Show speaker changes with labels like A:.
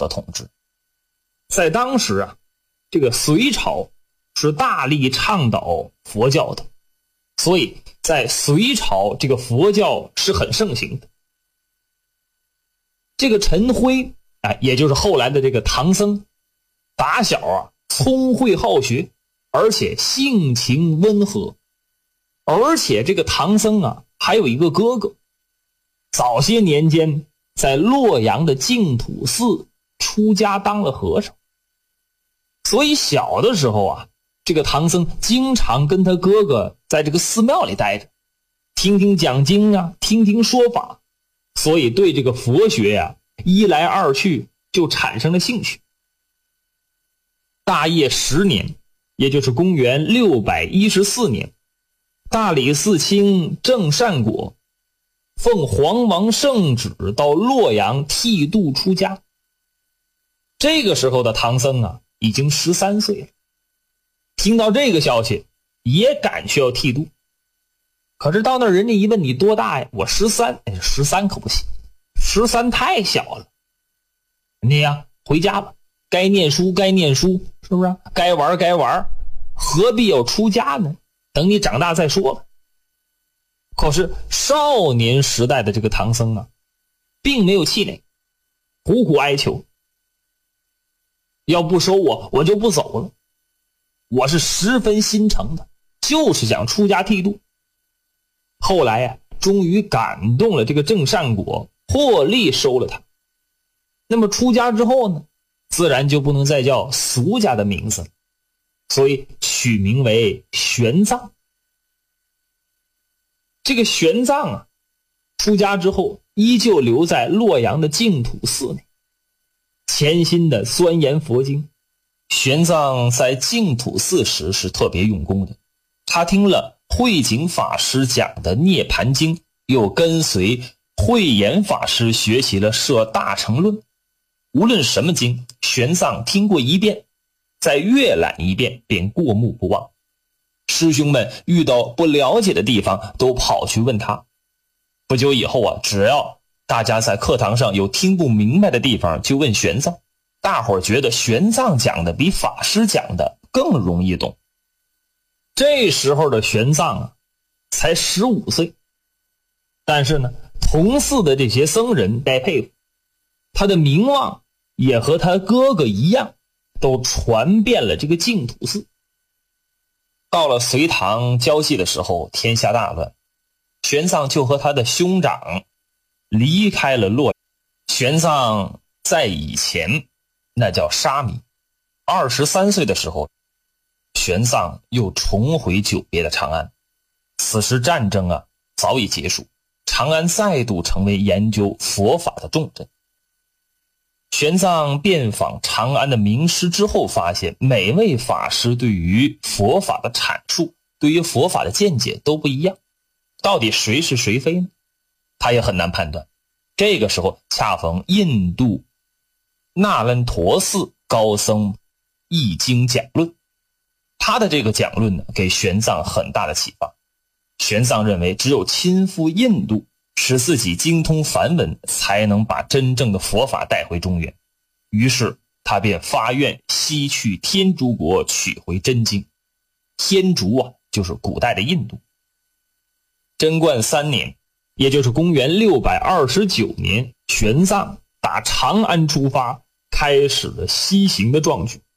A: 的统治。在当时啊，这个隋朝是大力倡导佛教的，所以在隋朝这个佛教是很盛行的。这个陈辉也就是后来的这个唐僧，打小啊聪慧好学，而且性情温和，而且这个唐僧啊还有一个哥哥，早些年间在洛阳的净土寺出家当了和尚。所以小的时候啊，这个唐僧经常跟他哥哥在这个寺庙里待着，听听讲经啊，听听说法，所以对这个佛学呀，一来二去就产生了兴趣。大业10年，也就是公元614年，大理寺卿郑善果奉皇王圣旨到洛阳剃度出家。这个时候的唐僧啊已经13岁了，听到这个消息也赶去要剃度。可是到那儿人家一问你多大呀？我13可不行，13太小了。你呀回家吧，该念书该念书，是不是？该玩该玩，何必要出家呢？等你长大再说了。可是少年时代的这个唐僧啊，并没有气馁，苦苦哀求，要不收我就不走了，我是十分心诚的，就是想出家剃度。后来呀，终于感动了这个郑善果，破例收了他。那么出家之后呢，自然就不能再叫俗家的名字了，所以取名为玄奘。这个玄奘啊，出家之后依旧留在洛阳的净土寺内，潜心的钻研佛经。玄奘在净土寺时是特别用功的，他听了慧景法师讲的《涅盘经》，又跟随慧眼法师学习了《摄大乘论》。无论什么经，玄奘听过一遍，再阅览一遍，便过目不忘。师兄们遇到不了解的地方，都跑去问他。不久以后啊，只要大家在课堂上有听不明白的地方，就问玄奘。大伙儿觉得玄奘讲的比法师讲的更容易懂。这时候的玄奘啊，才15岁，但是呢，同寺的这些僧人该佩服，他的名望也和他哥哥一样，都传遍了这个净土寺。到了隋唐交际的时候，天下大乱，玄奘就和他的兄长离开了洛阳。玄奘在以前那叫沙弥，23岁的时候，玄奘又重回久别的长安。此时战争啊早已结束，长安再度成为研究佛法的重镇。玄奘遍访长安的名师之后，发现每位法师对于佛法的阐述，对于佛法的见解都不一样，到底谁是谁非呢？他也很难判断。这个时候恰逢印度那兰陀寺高僧译经讲论，他的这个讲论呢，给玄奘很大的启发。玄奘认为只有亲赴印度，使自己精通梵文，才能把真正的佛法带回中原。于是他便发愿西去天竺国取回真经。天竺啊，就是古代的印度。贞观3年，也就是公元629年，玄奘打长安出发，开始了西行的壮举。